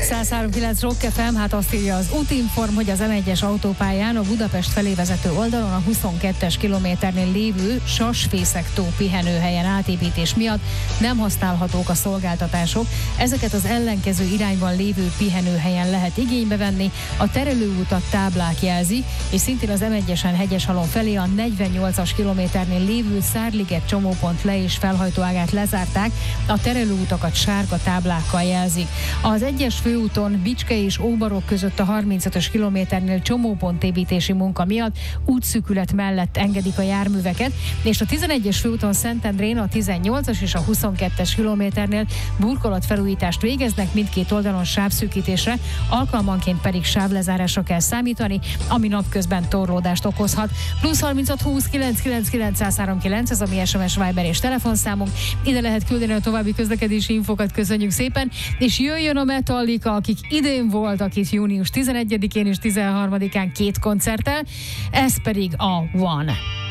103.9 Rock FM, hát azt írja az Útinform, hogy az M1-es autópályán a Budapest felé vezető oldalon a 22-es kilométernél lévő Sasfészektó pihenőhelyen átépítés miatt nem használhatók a szolgáltatások. Ezeket az ellenkező irányban lévő pihenőhelyen lehet igénybe venni. A terelőutat táblák jelzik, és szintén az M1-esen Hegyeshalom felé a 48-as kilométernél lévő Szárliget csomópont le- és felhajtóágát lezárták, a terelőutakat sárga táblákkal jelzik. Az 1-es főúton Bicske és Óbarok között a 35-ös kilométernél csomópontépítési munka miatt útszűkület mellett engedik a járműveket, és a 11-es főúton Szentendrén a 18-as és a 22-es kilométernél burkolatfelújítást végeznek, mindkét oldalon sávszűkítésre, alkalmanként pedig sávlezárásra kell számítani, ami napközben torlódást okozhat. Plusz 36 20 999 103.9, ez a mi SMS, Viber és telefonszámunk. Ide lehet küldeni a további közlekedési infokat, köszönjük szépen, és jöjjön a Metallica, akik idén voltak itt június 11-én és 13-án 2 koncerttel, ez pedig a One.